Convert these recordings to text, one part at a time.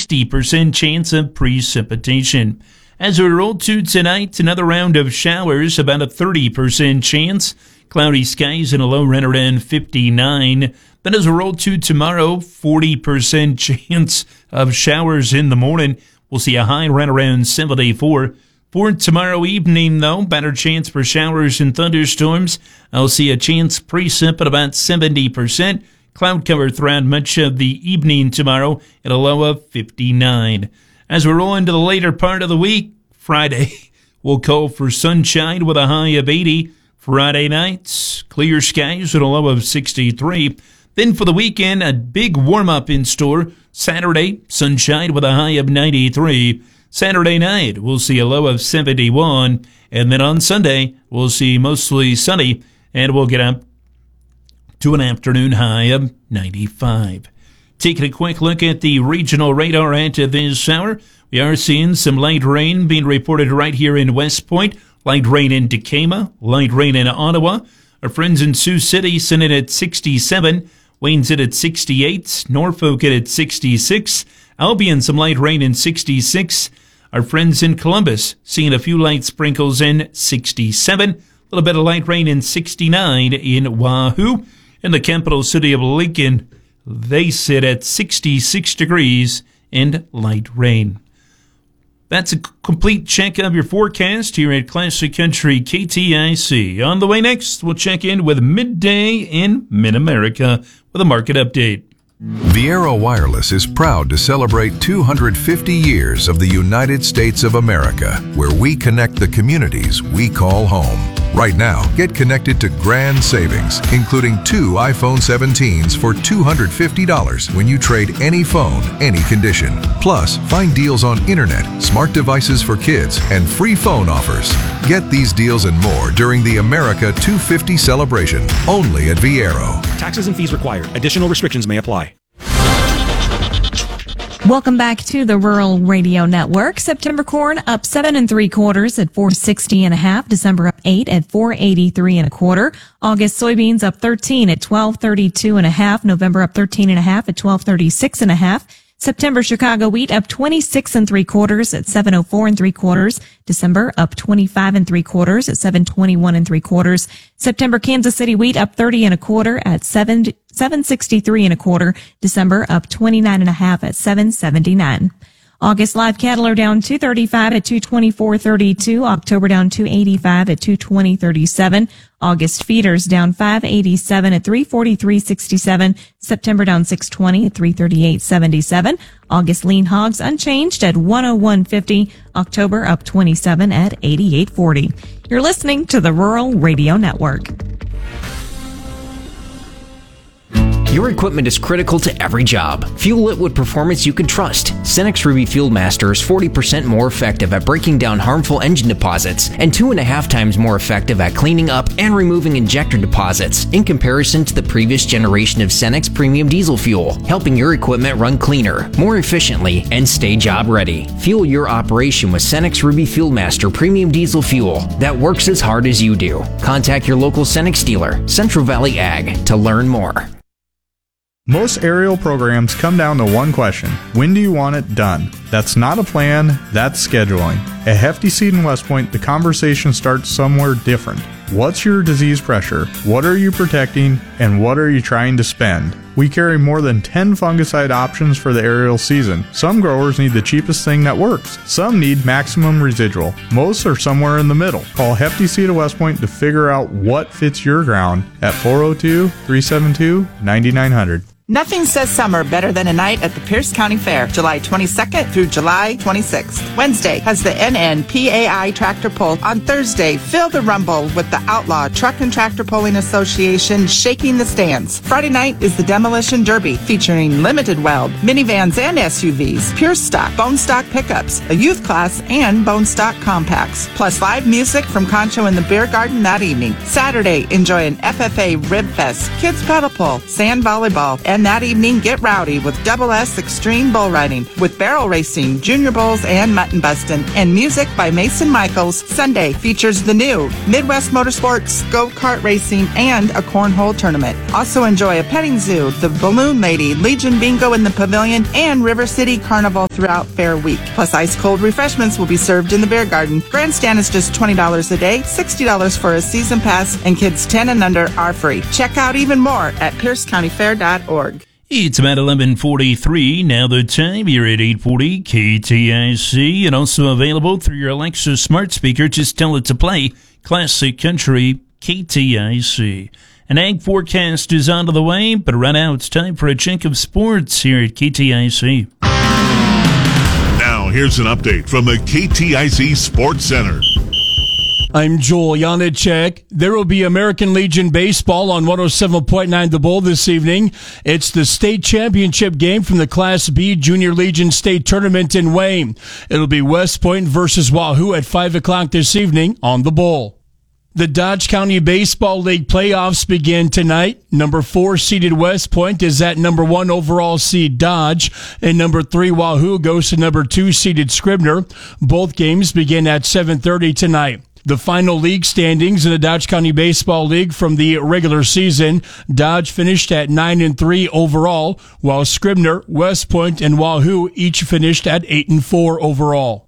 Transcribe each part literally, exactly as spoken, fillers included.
sixty percent chance of precipitation. As we roll to tonight, another round of showers, about a thirty percent chance. Cloudy skies and a low right around fifty-nine. Then as we roll to tomorrow, forty percent chance of showers in the morning. We'll see a high right around seventy-four. For tomorrow evening, though, better chance for showers and thunderstorms. I'll see a chance precip at about seventy percent. Cloud cover throughout much of the evening tomorrow at a low of fifty-nine. As we roll into the later part of the week, Friday, we'll call for sunshine with a high of eighty. Friday nights, clear skies with a low of sixty-three. Then for the weekend, a big warm-up in store. Saturday, sunshine with a high of ninety-three. Saturday night, we'll see a low of seventy-one. And then on Sunday, we'll see mostly sunny, and we'll get up to an afternoon high of ninety-five. Taking a quick look at the regional radar at this hour, we are seeing some light rain being reported right here in West Point. Light rain in Decatur, light rain in Ottawa. Our friends in Sioux City sent it at sixty-seven. Wayne's it at sixty-eight. Norfolk it at sixty-six. Albion, some light rain in sixty-six. Our friends in Columbus seeing a few light sprinkles in sixty-seven. A little bit of light rain in sixty-nine in Wahoo. In the capital city of Lincoln, they sit at sixty-six degrees and light rain. That's a complete check of your forecast here at Classic Country K T I C. On the way next, we'll check in with Midday in Mid-America with a market update. Viaero Wireless is proud to celebrate two hundred fifty years of the United States of America, where we connect the communities we call home. Right now, get connected to grand savings, including two iPhone seventeens for two hundred fifty dollars when you trade any phone, any condition. Plus, find deals on internet, smart devices for kids, and free phone offers. Get these deals and more during the America two hundred fifty celebration, only at Viaero. Taxes and fees required. Additional restrictions may apply. Welcome back to the Rural Radio Network. September corn up seven and three quarters at four sixty and a half. December up eight at four eighty-three and a quarter. August soybeans up thirteen at twelve thirty-two and a half. November up thirteen and a half at twelve thirty-six and a half. September Chicago wheat up twenty-six and three quarters at seven oh four and three quarters. December up twenty-five and three quarters at seven twenty-one and three quarters. September Kansas City wheat up thirty and a quarter at seven seven sixty-three and a quarter. December up twenty-nine and a half at seven seventy-nine. August live cattle are down two thirty-five at two twenty-four thirty-two. October down two eighty-five at two twenty thirty-seven. August feeders down five eighty-seven at three forty-three sixty-seven. September down six twenty at three thirty-eight seventy-seven. August lean hogs unchanged at one oh one fifty. October up twenty-seven at eighty-eight forty. You're listening to the Rural Radio Network. Your equipment is critical to every job. Fuel it with performance you can trust. Cenex Ruby Fuel Master is forty percent more effective at breaking down harmful engine deposits and two and a half times more effective at cleaning up and removing injector deposits in comparison to the previous generation of Cenex Premium Diesel Fuel, helping your equipment run cleaner, more efficiently, and stay job ready. Fuel your operation with Cenex Ruby Fuel Master Premium Diesel Fuel that works as hard as you do. Contact your local Cenex dealer, Central Valley Ag, to learn more. Most aerial programs come down to one question: when do you want it done? That's not a plan, that's scheduling. At Hefty Seed in West Point, the conversation starts somewhere different. What's your disease pressure? What are you protecting? And what are you trying to spend? We carry more than ten fungicide options for the aerial season. Some growers need the cheapest thing that works. Some need maximum residual. Most are somewhere in the middle. Call Hefty Seed of West Point to figure out what fits your ground at four oh two, three seven two, nine nine hundred. Nothing says summer better than a night at the Pierce County Fair, July twenty-second through July twenty-sixth. Wednesday has the N N P A I Tractor Pull. On Thursday, feel the rumble with the Outlaw Truck and Tractor Pulling Association shaking the stands. Friday night is the Demolition Derby, featuring limited weld, minivans and S U Vs, pure stock, bone stock pickups, a youth class, and bone stock compacts. Plus live music from Concho in the Beer Garden that evening. Saturday, enjoy an F F A Rib Fest, kids paddle pull, sand volleyball, and And that evening, get rowdy with Double S Extreme Bull Riding with barrel racing, junior bulls, and mutton busting. And music by Mason Michaels. Sunday features the new Midwest Motorsports, go-kart racing, and a cornhole tournament. Also enjoy a petting zoo, the Balloon Lady, Legion Bingo in the Pavilion, and River City Carnival throughout Fair Week. Plus, ice-cold refreshments will be served in the beer garden. Grandstand is just twenty dollars a day, sixty dollars for a season pass, and kids ten and under are free. Check out even more at pierce county fair dot org. It's about eleven forty-three. Now the time here at eight forty K T I C, and also available through your Alexa smart speaker. Just tell it to play Classic Country K T I C. An ag forecast is out of the way, but right now it's time for a check of sports here at K T I C. Now here's an update from the K T I C Sports Center. I'm Joel Janacek. There will be American Legion baseball on one oh seven point nine The Bull this evening. It's the state championship game from the Class B Junior Legion State Tournament in Wayne. It'll be West Point versus Wahoo at five o'clock this evening on The Bull. The Dodge County Baseball League playoffs begin tonight. Number four seeded West Point is at number one overall seed Dodge, and number three Wahoo goes to number two seeded Scribner. Both games begin at seven thirty tonight. The final league standings in the Dodge County Baseball League from the regular season: Dodge finished at nine and three overall, while Scribner, West Point, and Wahoo each finished at eight and four overall.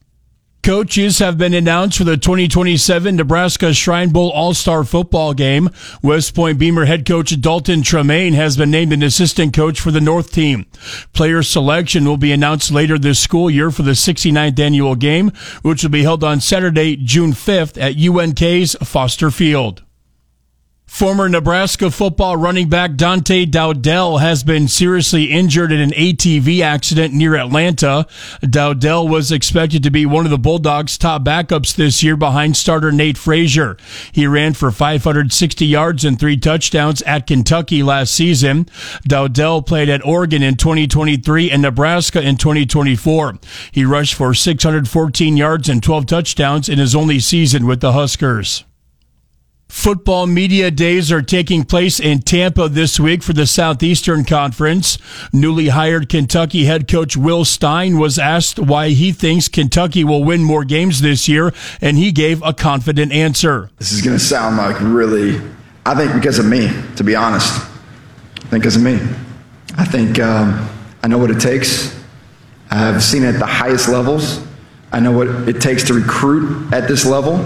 Coaches have been announced for the twenty twenty-seven Nebraska Shrine Bowl All-Star Football Game. West Point Beamer head coach Dalton Tremaine has been named an assistant coach for the North team. Player selection will be announced later this school year for the sixty-ninth annual game, which will be held on Saturday, June fifth at U N K's Foster Field. Former Nebraska football running back Dante Dowdell has been seriously injured in an A T V accident near Atlanta. Dowdell was expected to be one of the Bulldogs' top backups this year behind starter Nate Frazier. He ran for five hundred sixty yards and three touchdowns at Kentucky last season. Dowdell played at Oregon in twenty twenty-three and Nebraska in twenty twenty-four. He rushed for six hundred fourteen yards and twelve touchdowns in his only season with the Huskers. Football media days are taking place in Tampa this week for the Southeastern Conference. Newly hired Kentucky head coach Will Stein was asked why he thinks Kentucky will win more games this year, and he gave a confident answer. This is going to sound like really, I think because of me, to be honest. I think because of me. I think um, I know what it takes. I've seen it at the highest levels. I know what it takes to recruit at this level.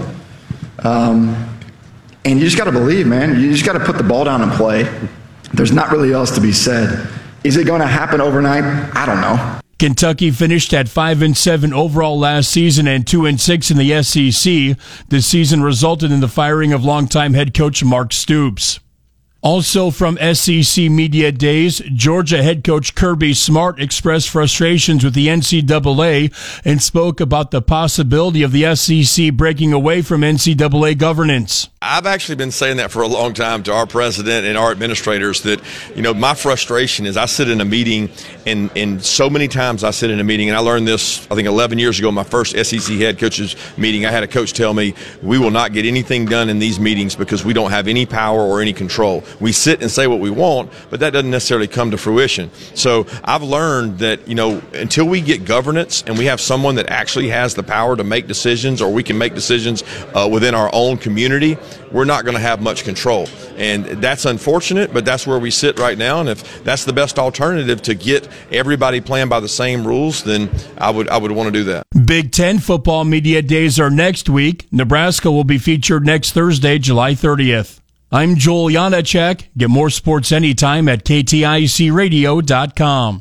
Um, And you just got to believe, man. You just got to put the ball down and play. There's not really else to be said. Is it going to happen overnight? I don't know. Kentucky finished at five and seven overall last season and two and six in the S E C. This season resulted in the firing of longtime head coach Mark Stoops. Also from S E C Media Days, Georgia head coach Kirby Smart expressed frustrations with the N C double A and spoke about the possibility of the S E C breaking away from N C double A governance. I've actually been saying that for a long time to our president and our administrators that, you know, my frustration is I sit in a meeting and, and so many times I sit in a meeting, and I learned this, I think eleven years ago, my first S E C head coaches meeting. I had a coach tell me, we will not get anything done in these meetings because we don't have any power or any control. We sit and say what we want, but that doesn't necessarily come to fruition. So I've learned that, you know, until we get governance and we have someone that actually has the power to make decisions, or we can make decisions uh, within our own community, we're not going to have much control. And that's unfortunate, but that's where we sit right now. And if that's the best alternative to get everybody playing by the same rules, then I would I would want to do that. Big Ten football media days are next week. Nebraska will be featured next Thursday, July thirtieth. I'm Joel Janacek. Get more sports anytime at K T I C radio dot com.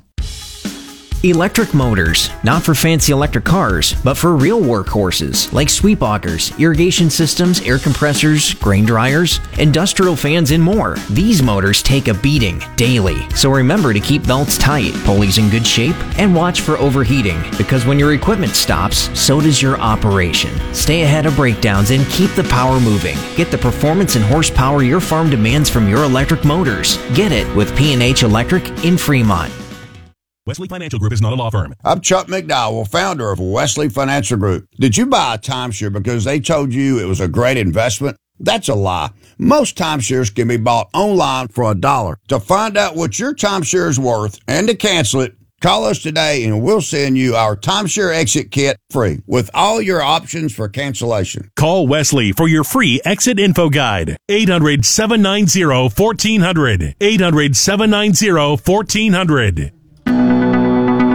Electric motors, not for fancy electric cars, but for real workhorses like sweep augers, irrigation systems, air compressors, grain dryers, industrial fans, and more. These motors take a beating daily, so remember to keep belts tight, pulleys in good shape, and watch for overheating, because when your equipment stops, so does your operation. Stay ahead of breakdowns and keep the power moving. Get the performance and horsepower your farm demands from your electric motors. Get it with P and H Electric in Fremont. Wesley Financial Group is not a law firm. I'm Chuck McDowell, founder of Wesley Financial Group. Did you buy a timeshare because they told you it was a great investment? That's a lie. Most timeshares can be bought online for a dollar. To find out what your timeshare is worth and to cancel it, call us today and we'll send you our timeshare exit kit free with all your options for cancellation. Call Wesley for your free exit info guide. eight hundred, seven nine zero, one four zero zero. eight hundred, seven nine zero, one four zero zero.